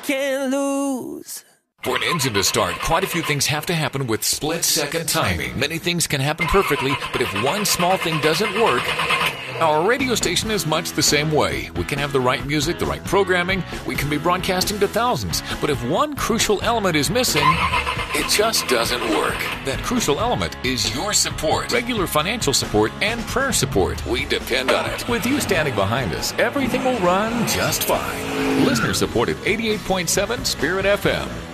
can't lose. For an engine to start, quite a few things have to happen with split-second timing. Many things can happen perfectly, but if one small thing doesn't work, our radio station is much the same way. We can have the right music, the right programming, we can be broadcasting to thousands, but if one crucial element is missing, it just doesn't work. That crucial element is your support. Regular financial support and prayer support. We depend on it. With you standing behind us, everything will run just fine. Listener supported 88.7 Spirit FM.